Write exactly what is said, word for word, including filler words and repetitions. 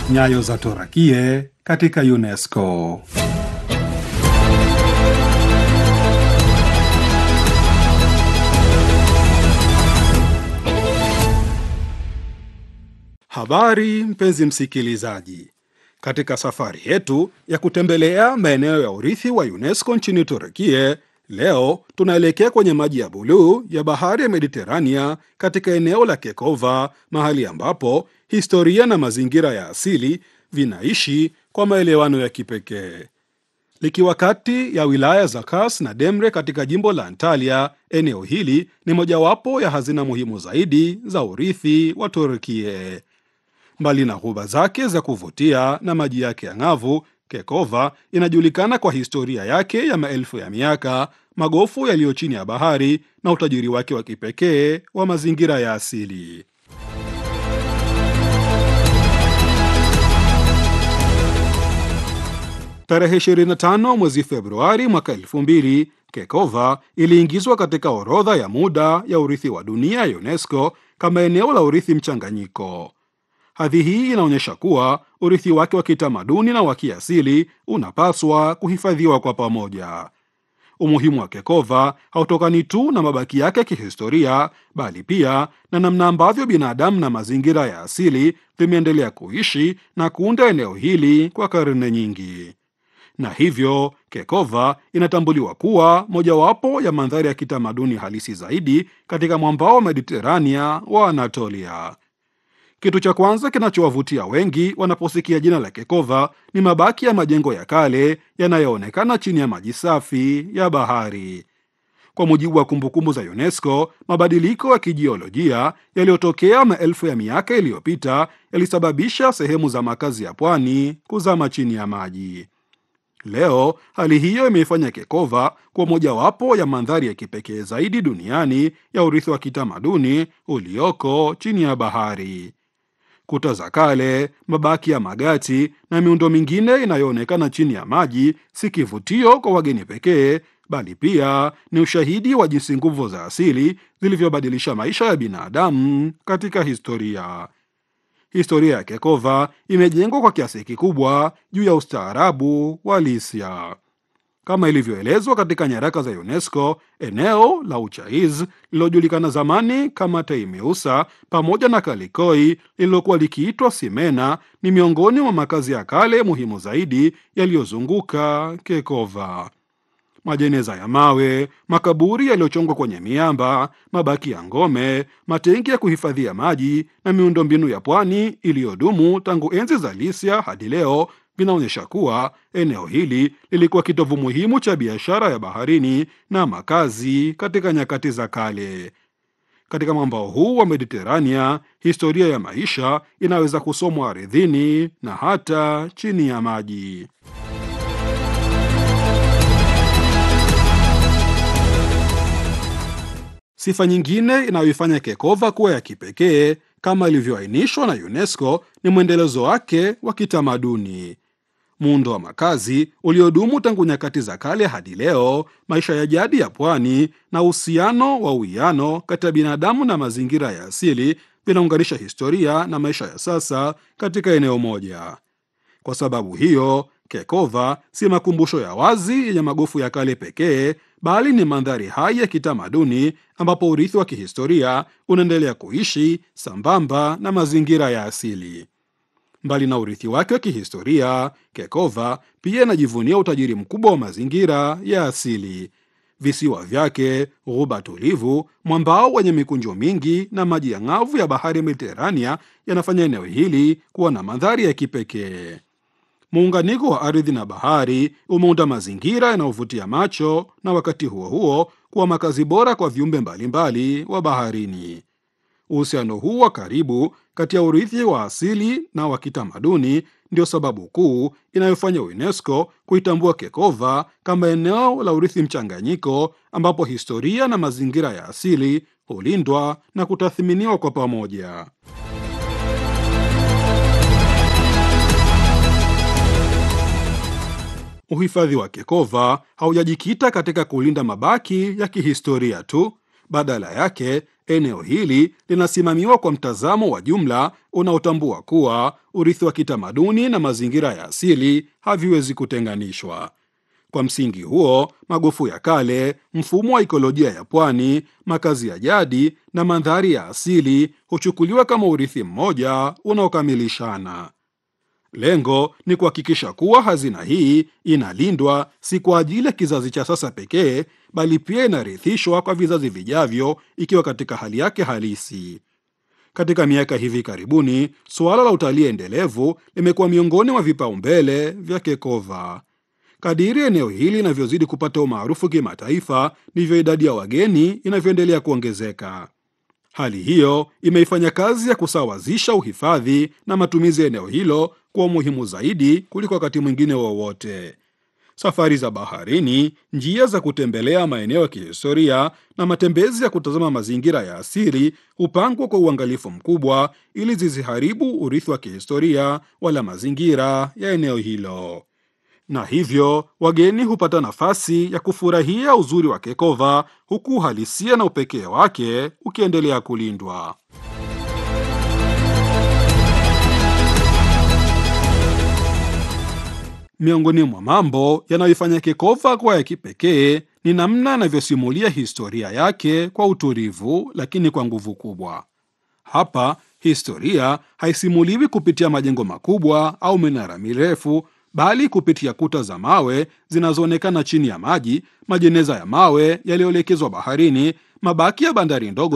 Nyayo za Torakie katika UNESCO. Habari mpenzi msikilizaji, katika safari yetu ya kutembelea maeneo ya urithi wa UNESCO nchini Torakie, leo tunaelekea kwenye maji ya buluu ya bahari ya Mediterania katika eneo la Kekova, mahali ambapo historia na mazingira ya asili vinaishi kwa maelewano ya kipekee. Likiwa kati ya wilaya za Kars na Demre katika jimbo la Antalya, eneo hili ni mojawapo ya hazina muhimu zaidi za urithi wa Turkie. Mbali na ghuba zake za kuvutia na maji yake ang'avu, Kekova inajulikana kwa historia yake ya maelfu ya miaka, magofu yaliyo chini ya bahari na utajiri wake wa kipekee wa mazingira ya asili. Tarehe ishirini na tano mwezi Februari mwaka elfu mbili, Kekova iliingizwa katika orodha ya muda ya urithi wa dunia ya UNESCO kama eneo la urithi mchanganyiko. Hadhi hii inaonyesha kuwa urithi wake wa kitamaduni na wa kiasili unapaswa kuhifadhiwa kwa pamoja. Umuhimu wa Kekova hautokani tu na mabaki yake ya kihistoria, bali pia na namna ambavyo binadamu na mazingira ya asili vimeendelea kuishi na kuunda eneo hili kwa karne nyingi. Na hivyo Kekova inatambuliwa kuwa mojawapo ya mandhari ya kitamaduni halisi zaidi katika mwambao wa Mediterania wa Anatolia. Kitu cha kwanza kinachowavutia wengi wanaposikia jina la Kekova ni mabaki ya majengo ya kale yanayoonekana chini ya maji safi ya bahari. Kwa mujibu wa kumbukumbu za UNESCO, mabadiliko ya kijiolojia yaliyotokea maelfu ya miaka iliyopita yalisababisha sehemu za makazi ya pwani kuzama chini ya maji. Leo hali hiyo imeifanya Kekova kuwa mojawapo ya mandhari ya kipekee zaidi duniani ya urithi wa kitamaduni ulioko chini ya bahari. Kuta za kale, mabaki ya magati na miundo mingine inayoonekana chini ya maji si kivutio kwa wageni pekee, bali pia ni ushahidi wa jinsi nguvu za asili zilivyobadilisha maisha ya binadamu katika historia. Historia ya Kekova imejengwa kwa kiasi kikubwa juu ya ustaarabu wa Lisia. Kama ilivyoelezwa katika nyaraka za UNESCO, eneo la Uchaiz lililojulikana zamani kama Taimeusa pamoja na Kalikoi lililokuwa likiitwa Simena ni miongoni mwa makazi ya kale muhimu zaidi yaliyozunguka Kekova. Majeneza ya mawe, makaburi yaliyochongwa kwenye miamba, mabaki ya ngome, matenki ya kuhifadhia maji na miundombinu ya pwani iliyodumu tangu enzi za Lisia hadi leo vinaonyesha kuwa eneo hili lilikuwa kitovu muhimu cha biashara ya baharini na makazi katika nyakati za kale. Katika mwambao huu wa Mediterania, historia ya maisha inaweza kusomwa ardhini na hata chini ya maji. Sifa nyingine inayoifanya Kekova kuwa ya kipekee kama ilivyoainishwa na UNESCO ni mwendelezo wake wa kitamaduni. Muundo wa makazi uliodumu tangu nyakati za kale hadi leo, maisha ya jadi ya pwani na uhusiano wa uwiano kati ya binadamu na mazingira ya asili vinaunganisha historia na maisha ya sasa katika eneo moja. Kwa sababu hiyo, Kekova si makumbusho ya wazi yenye magofu ya kale pekee, bali ni mandhari hai ya kitamaduni ambapo urithi wa kihistoria unaendelea kuishi sambamba na mazingira ya asili. Mbali na urithi wake wa kihistoria, Kekova pia inajivunia utajiri mkubwa wa mazingira ya asili. Visiwa vyake, ghuba tulivu, mwambao wenye mikunjo mingi na maji ya ng'avu ya bahari Mediterania yanafanya eneo hili kuwa na mandhari ya kipekee. Muunganiko wa ardhi na bahari umeunda mazingira yanayovutia macho na wakati huo huo kuwa makazi bora kwa viumbe mbalimbali wa baharini. Uhusiano huu wa karibu kati ya urithi wa asili na wa kitamaduni ndio sababu kuu inayofanya UNESCO kuitambua Kekova kama eneo la urithi mchanganyiko ambapo historia na mazingira ya asili hulindwa na kutathminiwa kwa pamoja. Uhifadhi wa Kekova haujajikita katika kulinda mabaki ya kihistoria tu, Badala yake, eneo hili linasimamiwa kwa mtazamo wa jumla unaotambua kuwa urithi wa kitamaduni na mazingira ya asili haviwezi kutenganishwa. Kwa msingi huo, magofu ya kale, mfumo wa ikolojia ya pwani, makazi ya jadi na mandhari ya asili huchukuliwa kama urithi mmoja unaokamilishana. Lengo ni kuhakikisha kuwa hazina hii inalindwa si kwa ajili ya kizazi cha sasa pekee, bali pia inarithishwa kwa vizazi vijavyo ikiwa katika hali yake halisi. Katika miaka hivi karibuni, suala la utalii endelevu limekuwa miongoni mwa vipaumbele vya Kekova. Kadiri eneo hili linavyozidi kupata umaarufu kimataifa, ndivyo idadi ya wageni inavyoendelea kuongezeka. Hali hiyo imeifanya kazi ya kusawazisha uhifadhi na matumizi ya eneo hilo kuwa muhimu zaidi kuliko wakati mwingine wowote. Safari za baharini, njia za kutembelea maeneo ya kihistoria na matembezi ya kutazama mazingira ya asili hupangwa kwa uangalifu mkubwa ili zisiharibu urithi wa kihistoria wala mazingira ya eneo hilo. Na hivyo wageni hupata nafasi ya kufurahia uzuri wa Kekova huku uhalisia na upekee wake ukiendelea kulindwa. Miongoni mwa mambo yanayoifanya Kekova kuwa ya kipekee ni namna anavyosimulia historia yake kwa utulivu, lakini kwa nguvu kubwa. Hapa historia haisimuliwi kupitia majengo makubwa au minara mirefu, bali kupitia kuta za mawe zinazoonekana chini ya maji, majeneza ya mawe yaliyoelekezwa baharini, mabaki ya bandari ndogo